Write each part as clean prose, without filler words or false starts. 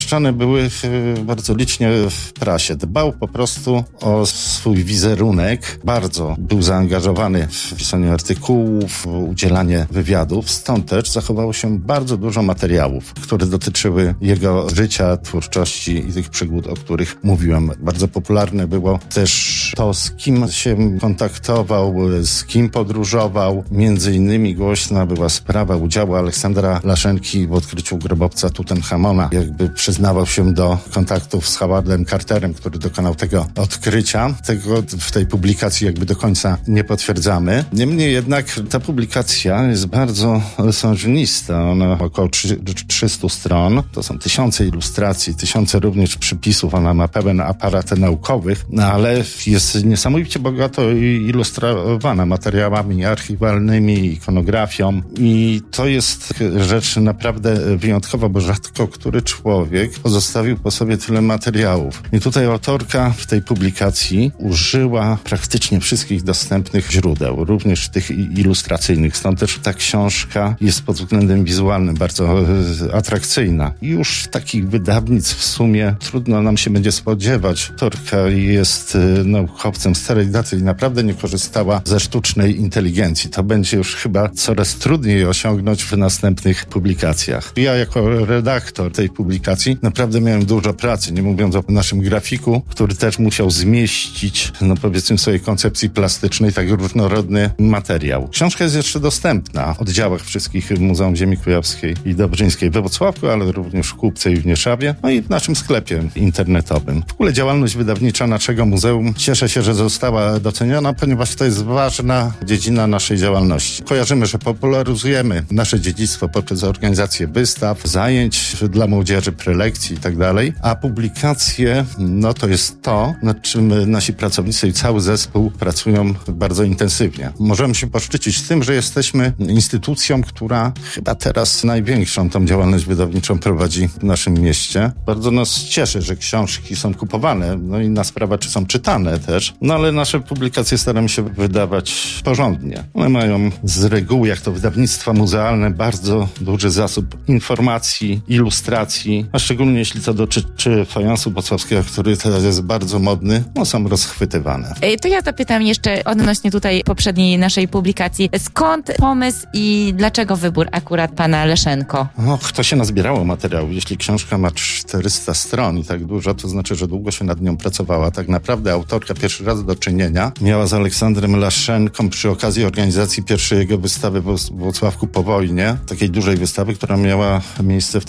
umieszczane były bardzo licznie w prasie. Dbał po prostu o swój wizerunek. Bardzo był zaangażowany w pisanie artykułów, udzielanie wywiadów. Stąd też zachowało się bardzo dużo materiałów, które dotyczyły jego życia, twórczości i tych przygód, o których mówiłem. Bardzo popularne było też to, z kim się kontaktował, z kim podróżował. Między innymi głośna była sprawa udziału Aleksandra Laszenki w odkryciu grobowca Tutenchamona. Jakby przyznawał się do kontaktów z Howardem Carterem, który dokonał tego odkrycia. Tego w tej publikacji jakby do końca nie potwierdzamy. Niemniej jednak ta publikacja jest bardzo sążnista. Ona około 300 stron. To są tysiące ilustracji, tysiące również przypisów. Ona ma pełen aparat naukowych, ale jest niesamowicie bogato ilustrowana materiałami archiwalnymi, ikonografią i to jest rzecz naprawdę wyjątkowa, bo rzadko który człowiek pozostawił po sobie tyle materiałów. I tutaj autorka w tej publikacji użyła praktycznie wszystkich dostępnych źródeł, również tych ilustracyjnych. Stąd też ta książka jest pod względem wizualnym bardzo atrakcyjna. I już takich wydawnictw w sumie trudno nam się będzie spodziewać. Autorka jest naukowcem starej daty i naprawdę nie korzystała ze sztucznej inteligencji. To będzie już chyba coraz trudniej osiągnąć w następnych publikacjach. Ja jako redaktor tej publikacji naprawdę miałem dużo pracy, nie mówiąc o naszym grafiku, który też musiał zmieścić, powiedzmy, w swojej koncepcji plastycznej tak różnorodny materiał. Książka jest jeszcze dostępna w oddziałach wszystkich Muzeum Ziemi Kujawskiej i Dobrzyńskiej we Wrocławku, ale również w Kupce i w Nieszawie, i w naszym sklepie internetowym. W ogóle działalność wydawnicza naszego muzeum cieszę się, że została doceniona, ponieważ to jest ważna dziedzina naszej działalności. Kojarzymy, że popularyzujemy nasze dziedzictwo poprzez organizację wystaw, zajęć dla młodzieży, prelekcji i tak dalej, a publikacje, to jest to, nad czym nasi pracownicy i cały zespół pracują bardzo intensywnie. Możemy się poszczycić tym, że jesteśmy instytucją, która chyba teraz największą tą działalność wydawniczą prowadzi w naszym mieście. Bardzo nas cieszy, że książki są kupowane, inna sprawa, czy są czytane też, ale nasze publikacje staramy się wydawać porządnie. One mają z reguły, jak to wydawnictwa muzealne, bardzo duży zasób informacji, ilustracji, a szczególnie jeśli to dotyczy fajansu wrocławskiego, który teraz jest bardzo modny, są rozchwytywane. To ja zapytam jeszcze odnośnie tutaj poprzedniej naszej publikacji. Skąd pomysł i dlaczego wybór akurat pana Leszenko? To się nazbierało materiału. Jeśli książka ma 400 stron i tak dużo, to znaczy, że długo się nad nią pracowała. Tak naprawdę autorka pierwszy raz do czynienia miała z Aleksandrem Laszenką przy okazji organizacji pierwszej jego wystawy w Wrocławku po wojnie, takiej dużej wystawy, która miała miejsce w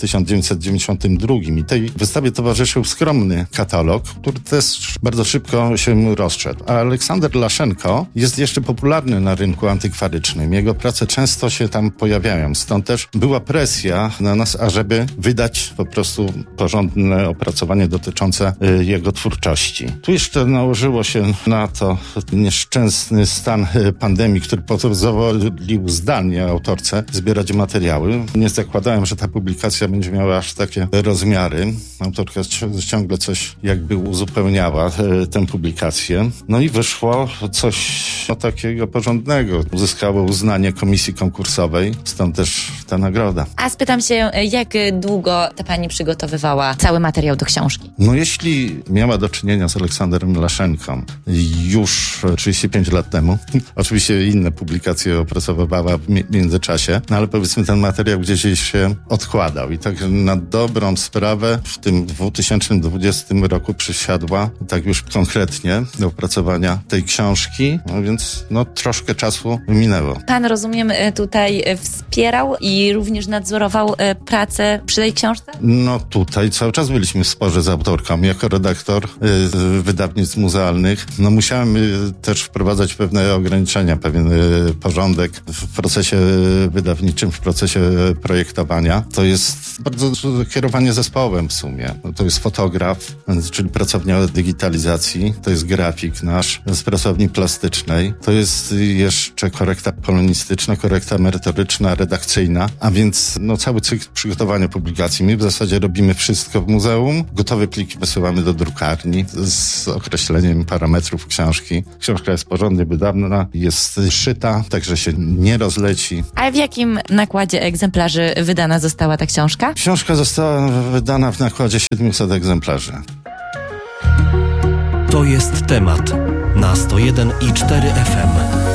1992. I tej wystawie towarzyszył skromny katalog, który też bardzo szybko się rozszedł. A Aleksander Laszenko jest jeszcze popularny na rynku antykwarycznym. Jego prace często się tam pojawiają. Stąd też była presja na nas, ażeby wydać po prostu porządne opracowanie dotyczące jego twórczości. Tu jeszcze nałożyło się na to nieszczęsny stan pandemii, który pozwolił zdalnie autorce zbierać materiały. Nie zakładałem, że ta publikacja będzie miała aż takie rozmiary. Autorka ciągle coś jakby uzupełniała tę publikację. I wyszło coś takiego porządnego. Uzyskało uznanie komisji konkursowej, stąd też ta nagroda. A spytam się, jak długo ta pani przygotowywała cały materiał do książki? Jeśli miała do czynienia z Aleksandrem Laszenką już 35 lat temu, oczywiście inne publikacje opracowywała w międzyczasie, ale powiedzmy ten materiał gdzieś się odkładał i tak na dobrą sprawę w tym 2020 roku przysiadła tak już konkretnie do opracowania tej książki, więc troszkę czasu minęło. Pan, rozumiem, tutaj wspierał i również nadzorował pracę przy tej książce? Tutaj cały czas byliśmy w sporze z autorką. Jako redaktor wydawnictw muzealnych, musiałem też wprowadzać pewne ograniczenia, pewien porządek w procesie wydawniczym, w procesie projektowania. To jest bardzo kierowanie zespołem w sumie. To jest fotograf, czyli pracownia digitalizacji, to jest grafik nasz z pracowni plastycznej, to jest jeszcze korekta polonistyczna, korekta merytoryczna, redakcyjna, a więc cały cykl przygotowania publikacji. My w zasadzie robimy wszystko w muzeum. Gotowe pliki wysyłamy do drukarni z określeniem parametrów książki. Książka jest porządnie wydana, jest szyta, także się nie rozleci. A w jakim nakładzie egzemplarzy wydana została ta książka? Książka została wydana w nakładzie 700 egzemplarzy. To jest temat na 101,4 FM.